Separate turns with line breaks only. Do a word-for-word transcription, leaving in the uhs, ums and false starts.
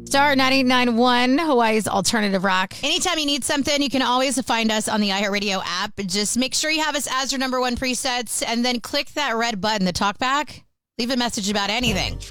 Star ninety-nine point one, Hawaii's alternative rock.
Anytime you need something, you can always find us on the iHeartRadio app. Just make sure you have us as your number one presets and then click that red button, the talkback. Leave a message about anything.